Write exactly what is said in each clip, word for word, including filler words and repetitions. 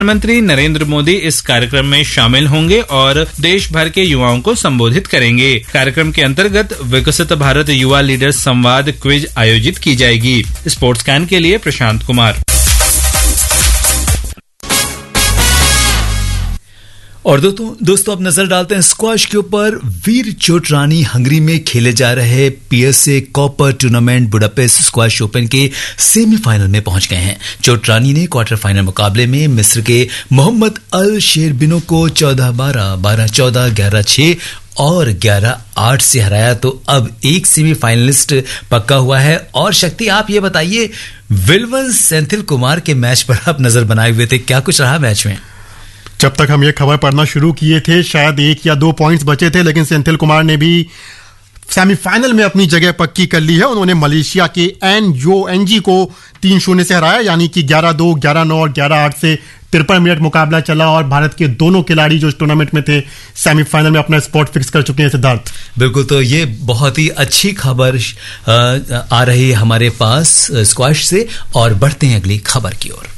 प्रधानमंत्री नरेंद्र मोदी इस कार्यक्रम में शामिल होंगे और देश भर के युवाओं को संबोधित करेंगे। कार्यक्रम के अंतर्गत विकसित भारत युवा लीडर संवाद क्विज आयोजित की जाएगी। स्पोर्ट्स कैन के लिए प्रशांत कुमार। और दोस्तों दोस्तों अब नजर डालते हैं स्क्वैश के ऊपर। वीर चोटरानी हंगरी में खेले जा रहे PSA copper tournament Budapest squash open के सेमीफाइनल में पहुंच गए हैं। चोटरानी ने क्वार्टर फाइनल मुकाबले में मिस्र के मोहम्मद अल शेरबिनो को चौदह बारह, बारह चौदह, ग्यारह छह और ग्यारह आठ से हराया। तो अब एक सेमीफाइनलिस्ट पक्का हुआ है। और शक्ति, आप ये बताइए, विल्वन सेंथिल कुमार के मैच पर आप नजर बनाए हुए थे, क्या कुछ रहा मैच में? जब तक हम ये खबर पढ़ना शुरू किए थे शायद एक या दो पॉइंट्स बचे थे, लेकिन सेंथिल कुमार ने भी सेमीफाइनल में अपनी जगह पक्की कर ली है। उन्होंने मलेशिया के एन जो एनजी को तीन शून्य से हराया, यानी कि ग्यारह दो, ग्यारह नौ और ग्यारह आठ से तिरपन मिनट मुकाबला चला। और भारत के दोनों खिलाड़ी जो इस टूर्नामेंट में थे सेमीफाइनल में अपना स्पॉट फिक्स कर चुके हैं। सिद्धार्थ, बिल्कुल, तो ये बहुत ही अच्छी खबर आ रही है हमारे पास स्क्वैश से। और बढ़ते हैं अगली खबर की ओर।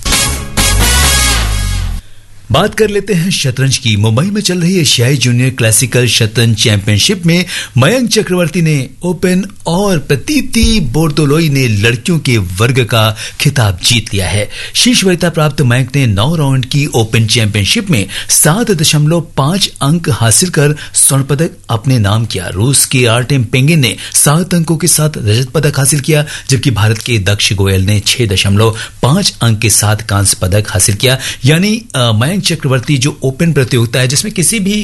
बात कर लेते हैं शतरंज की। मुंबई में चल रही एशियाई जूनियर क्लासिकल शतरंज चैंपियनशिप में मयंक चक्रवर्ती ने ओपन और प्रतीति बोर्दोलोई ने लड़कियों के वर्ग का खिताब जीत लिया है। शीर्ष वरीयता प्राप्त मयंक ने नौ राउंड की ओपन चैंपियनशिप में सात दशमलव पांच अंक हासिल कर स्वर्ण पदक अपने नाम किया। रूस के आर्टेम पेंगिन ने सात अंकों के साथ रजत पदक हासिल किया, जबकि भारत के दक्ष गोयल ने छह दशमलव पांच अंक के साथ कांस्य पदक हासिल किया। यानी मयंक चक्रवर्ती जो ओपन प्रतियोगिता है जिसमें किसी भी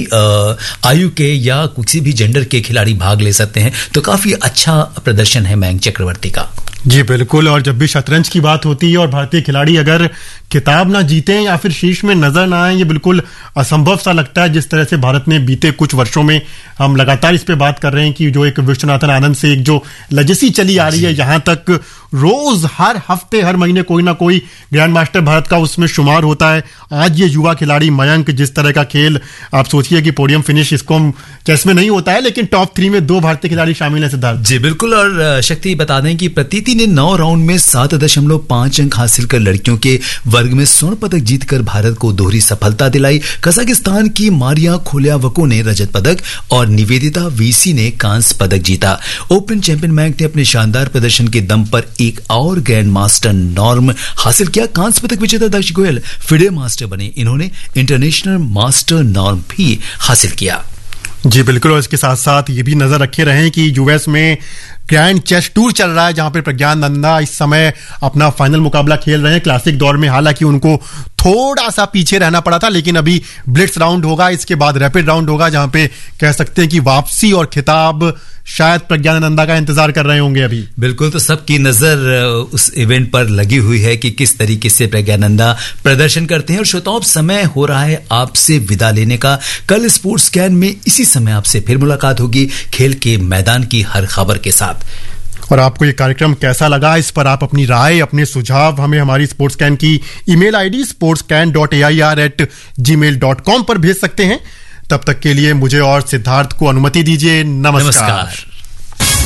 आयु के या किसी भी जेंडर के खिलाड़ी भाग ले सकते हैं, तो काफी अच्छा प्रदर्शन है मयंक चक्रवर्ती का। जी बिल्कुल, और जब भी शतरंज की बात होती है और भारतीय खिलाड़ी अगर खिताब ना जीते या फिर शीर्ष में नजर ना आए, ये बिल्कुल असंभव सा लगता है। जिस तरह से भारत ने बीते कुछ वर्षों में, हम लगातार इस पे बात कर रहे हैं कि जो एक विश्वनाथन आनंद से एक जो लेजेसी चली आ रही है, यहां तक रोज हर हफ्ते हर महीने कोई ना कोई ग्रैंड मास्टर भारत का उसमें शुमार होता है। आज ये युवा खिलाड़ी मयंक, जिस तरह का खेल, आप सोचिए कि पोडियम फिनिश इसको चेस में नहीं होता है, लेकिन टॉप थ्री में दो भारतीय खिलाड़ी शामिल हैं। सिद्धार्थ जी बिल्कुल, और शक्ति बता दें कि प्रतीति ने नौ राउंड में सात दशमलव पांच अंक हासिल कर लड़कियों के वर्ग में स्वर्ण पदक जीतकर भारत को दोहरी सफलता दिलाई। कजाकिस्तान की मारिया खोल्यावको ने रजत पदक और निवेदिता वीसी ने कांस्य पदक जीता। ओपन चैंपियन मयंक ने अपने शानदार प्रदर्शन के दम पर एक और ग्रैंड मास्टर नॉर्म हासिल किया। कांस्य पदक विजेता दक्ष गोयल फिडे मास्टर बने। इन्होंने इंटरनेशनल मास्टर नॉर्म भी हासिल किया। जी बिल्कुल, और इसके साथ साथ ये भी नजर रखे रहें कि यूएस में ग्रैंड चेस टूर चल रहा है, जहां पे प्रज्ञान नंदा इस समय अपना फाइनल मुकाबला खेल रहे हैं। क्लासिक दौर में हालांकि उनको थोड़ा सा पीछे रहना पड़ा था, लेकिन अभी ब्लिट्स राउंड होगा, इसके बाद रैपिड राउंड होगा, जहां पे कह सकते हैं कि वापसी और खिताब शायद प्रज्ञानंदा का इंतजार कर रहे होंगे अभी। बिल्कुल, तो सबकी नजर उस इवेंट पर लगी हुई है कि किस तरीके से प्रज्ञानंदा प्रदर्शन करते हैं। और श्रोताओं, समय हो रहा है आपसे विदा लेने का। कल स्पोर्ट्स कैन में इसी समय आपसे फिर मुलाकात होगी खेल के मैदान की हर खबर के साथ। और आपको ये कार्यक्रम कैसा लगा, इस पर आप अपनी राय, अपने सुझाव हमें हमारी स्पोर्ट्स कैन की email ID sports can dot A I R eight ji mail dot com पर भेज सकते हैं। तब तक के लिए मुझे और सिद्धार्थ को अनुमति दीजिए। नमस्कार, नमस्कार।